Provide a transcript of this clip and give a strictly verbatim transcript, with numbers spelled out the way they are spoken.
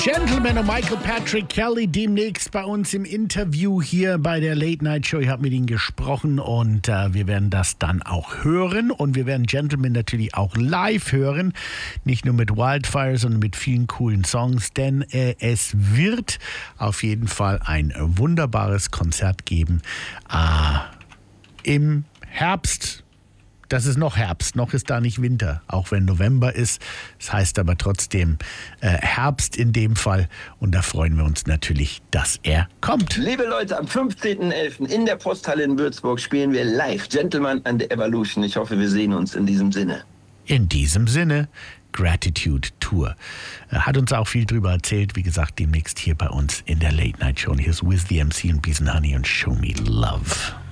Gentleman und Michael Patrick Kelly demnächst bei uns im Interview hier bei der Late Night Show. Ich habe mit ihnen gesprochen und äh, wir werden das dann auch hören. Und wir werden Gentleman natürlich auch live hören. Nicht nur mit Wildfire, sondern mit vielen coolen Songs. Denn äh, es wird auf jeden Fall ein wunderbares Konzert geben äh, im Herbst. Das ist noch Herbst, noch ist da nicht Winter, auch wenn November ist. Das heißt aber trotzdem äh, Herbst in dem Fall. Und da freuen wir uns natürlich, dass er kommt. Liebe Leute, am fünfzehnten elften in der Posthalle in Würzburg spielen wir live Gentleman and the Evolution. Ich hoffe, wir sehen uns in diesem Sinne. In diesem Sinne, Gratitude Tour. Er hat uns auch viel drüber erzählt. Wie gesagt, demnächst hier bei uns in der Late Night Show. Und hier ist Wiz the M C und Beez and Honey und Show Me Love.